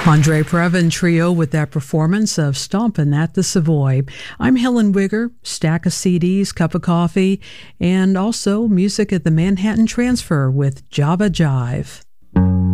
Andre Previn Trio with that performance of Stompin' at the Savoy. I'm Helen Wigger, stack of CDs, cup of coffee, and also music at the Manhattan Transfer with Java Jive.